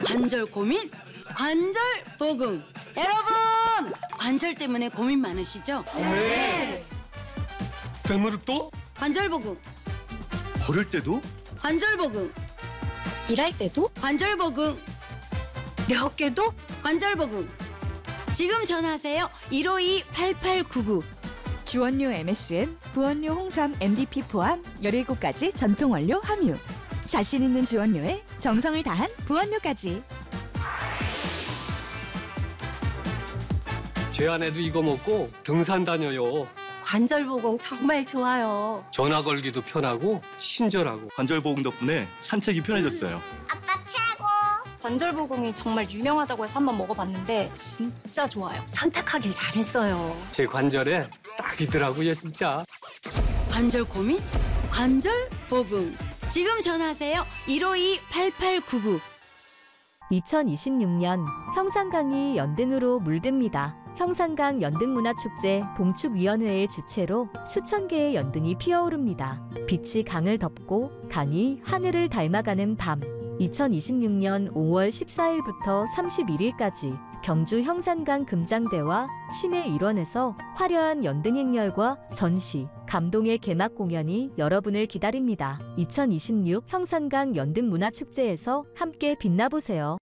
관절 고민? 관절 보금. 여러분, 관절 때문에 고민 많으시죠? 네. 대무릎도? 관절 보금. 걸을 때도? 관절 보금. 일할 때도? 관절 보금. 내 어깨도? 관절 보금. 지금 전화하세요. 152-8899. 주원료 MSM, 부원료 홍삼 MDP 포함 17가지 전통 원료 함유. 자신 있는 주원료에 정성을 다한 부원료까지. 제 아내도 이거 먹고 등산 다녀요. 관절보공 정말 좋아요. 전화 걸기도 편하고 친절하고. 관절보험 덕분에 산책이 편해졌어요. 관절보공이 정말 유명하다고 해서 한번 먹어봤는데 진짜 좋아요. 선택하길 잘했어요. 제 관절에 딱이더라고요, 진짜. 관절 고민? 관절 보금. 지금 전화하세요. 152-8899. 2026년 형산강이 연등으로 물듭니다. 형산강 연등문화축제 봉축위원회의 주최로 수천 개의 연등이 피어오릅니다. 빛이 강을 덮고 강이 하늘을 닮아가는 밤. 2026년 5월 14일부터 31일까지 경주 형산강 금장대와 시내 일원에서 화려한 연등 행렬과 전시, 감동의 개막 공연이 여러분을 기다립니다. 2026 형산강 연등문화축제에서 함께 빛나보세요.